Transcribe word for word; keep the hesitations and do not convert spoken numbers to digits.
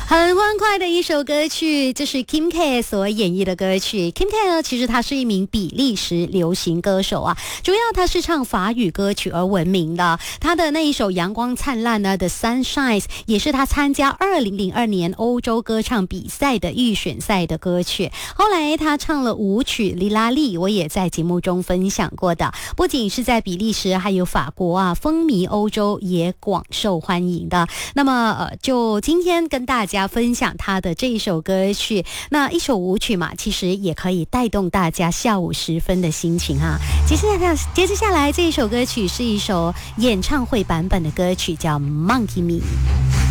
很欢快的一首歌曲，这是 Kim K 所演绎的歌曲。Kim K 呢，其实他是一名比利时流行歌手啊，主要他是唱法语歌曲而闻名的。他的那一首《阳光灿烂》呢，《The Sunshine》也是他参加二零零二年欧洲歌唱比赛的预选赛的歌曲。后来他唱了舞曲《哩啦哩》，我也在节目中分享过的。不仅是在比利时，还有法国啊，风靡欧洲，也广受欢迎的。那么呃，就今天跟大家分享他的这一首歌曲，那一首舞曲嘛，其实也可以带动大家下午时分的心情哈。接下来，接着下来这一首歌曲是一首演唱会版本的歌曲，叫《Monkey Me》。